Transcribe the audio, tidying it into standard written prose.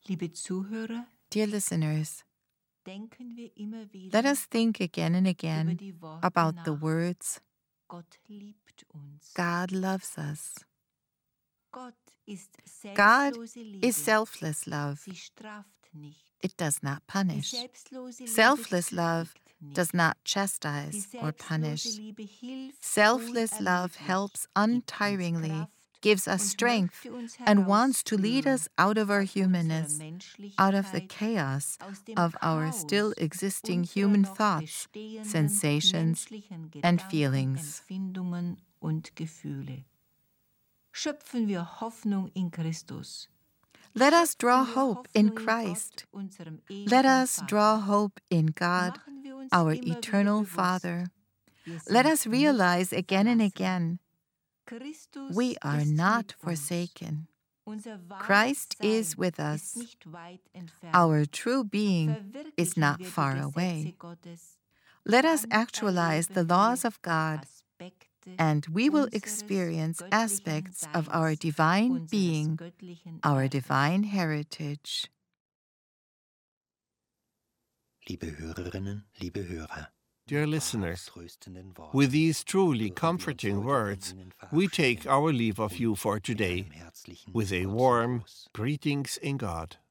Liebe Zuhörer, Dear listeners, denken wir immer wieder let us think again and über again die Worte about the nach. words, Gott liebt uns. God loves us. Gott ist God selbstlose Liebe. is selfless love. Sie straft nicht. It does not Die punish. selbstlose Liebe Selfless love schlägt nicht. does not Die chastise or selbstlose punish. Liebe hilft Selfless love unermüdlich, helps gibt uns untiringly, Kraft gives us und strength, möchte uns and wants to lead us herausführen out of our aus unserer humanness, out of the Menschlichkeit, chaos aus dem of our Chaos still existing unserer human noch thoughts, bestehenden sensations, menschlichen and Gedanken, feelings. Empfindungen und Gefühle. Schöpfen wir Hoffnung in Christus. Let us draw Schöpfen wir hope in Hoffnung Christ. Gott, unserem Let ewigen us Vater. draw hope in God, Machen wir uns our immer wieder eternal bewusst, Father. wir Let sind us realize nicht again and verlassen. again, Christus we are ist not mit uns. forsaken. Unser wahres Christ Sein is with ist us. nicht weit entfernt. Our true being is Verwirklichen not wir die far Gesetze away. Gottes, Let us dann actualize the erleben laws wir of God, Aspekte and we will unseres experience göttlichen aspects of our Seins, divine unseres being, göttlichen our Erbes. divine heritage. Liebe Hörerinnen, liebe Hörer, Dear listeners, with these truly comforting words, we take our leave of you for today with a warm greetings in God.